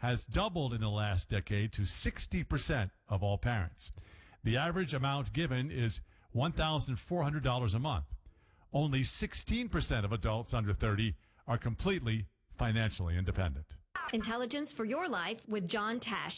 has doubled in the last decade to 60% of all parents. The average amount given is $1,400 a month. Only 16% of adults under 30 are completely financially independent. Intelligence for your life with John Tesh.